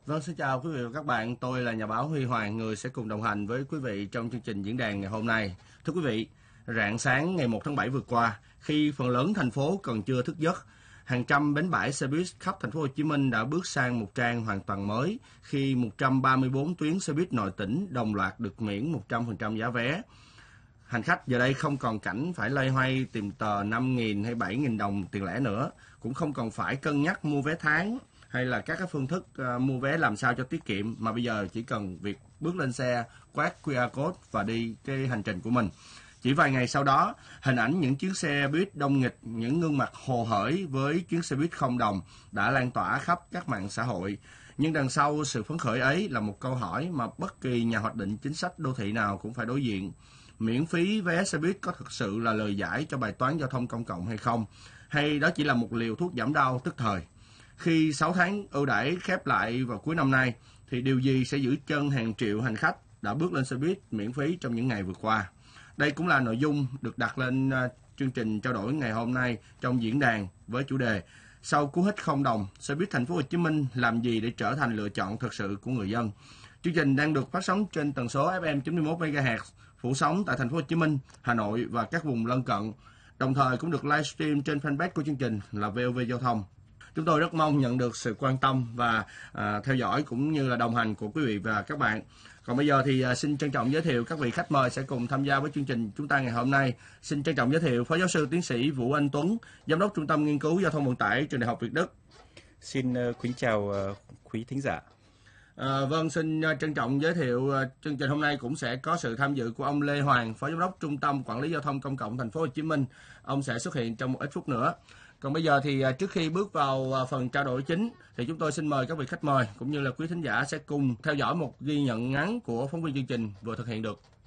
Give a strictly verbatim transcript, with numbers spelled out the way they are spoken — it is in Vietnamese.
Vâng, xin chào quý vị và các bạn. Tôi là nhà báo Huy Hoàng, người sẽ cùng đồng hành với quý vị trong chương trình diễn đàn ngày hôm nay. Thưa quý vị, rạng sáng ngày một tháng bảy vừa qua, khi phần lớn thành phố còn chưa thức giấc, hàng trăm bến bãi xe buýt khắp thành phố Hồ Chí Minh đã bước sang một trang hoàn toàn mới khi một trăm ba mươi bốn tuyến xe buýt nội tỉnh đồng loạt được miễn một trăm phần trăm giá vé. Hành khách giờ đây không còn cảnh phải loay hoay tìm tờ năm nghìn hay bảy nghìn đồng tiền lẻ nữa, cũng không còn phải cân nhắc mua vé tháng hay là các cái phương thức uh, mua vé làm sao cho tiết kiệm, mà bây giờ chỉ cần việc bước lên xe, quét quy rờ code và đi cái hành trình của mình. Chỉ vài ngày sau đó, hình ảnh những chuyến xe buýt đông nghịch, những gương mặt hồ hởi với chuyến xe buýt không đồng đã lan tỏa khắp các mạng xã hội. Nhưng đằng sau sự phấn khởi ấy là một câu hỏi mà bất kỳ nhà hoạch định chính sách đô thị nào cũng phải đối diện. Miễn phí vé xe buýt có thực sự là lời giải cho bài toán giao thông công cộng hay không? Hay đó chỉ là một liều thuốc giảm đau tức thời? Khi sáu tháng ưu đãi khép lại vào cuối năm nay, thì điều gì sẽ giữ chân hàng triệu hành khách đã bước lên xe buýt miễn phí trong những ngày vừa qua? Đây cũng là nội dung được đặt lên uh, chương trình trao đổi ngày hôm nay trong diễn đàn với chủ đề sau cú hích không đồng, xe buýt thành phố Hồ Chí Minh làm gì để trở thành lựa chọn thực sự của người dân? Chương trình đang được phát sóng trên tần số ép em chín mươi mốt mê ga héc phủ sóng tại thành phố Hồ Chí Minh, Hà Nội và các vùng lân cận. Đồng thời cũng được livestream trên fanpage của chương trình là vê o vê Giao thông. Chúng tôi rất mong nhận được sự quan tâm và à, theo dõi cũng như là đồng hành của quý vị và các bạn. Còn bây giờ thì à, xin trân trọng giới thiệu các vị khách mời sẽ cùng tham gia với chương trình chúng ta ngày hôm nay. Xin trân trọng giới thiệu Phó Giáo sư Tiến sĩ Vũ Anh Tuấn, Giám đốc Trung tâm Nghiên cứu Giao thông Vận tải Trường Đại học Việt Đức. Xin uh, kính chào uh, quý thính giả. À, vâng, xin uh, trân trọng giới thiệu uh, chương trình hôm nay cũng sẽ có sự tham dự của ông Lê Hoàng, Phó Giám đốc Trung tâm Quản lý Giao thông Công cộng Thành phố Hồ Chí Minh. Ông sẽ xuất hiện trong một ít phút nữa. Còn bây giờ thì trước khi bước vào phần trao đổi chính thì chúng tôi xin mời các vị khách mời cũng như là quý thính giả sẽ cùng theo dõi một ghi nhận ngắn của phóng viên chương trình vừa thực hiện được.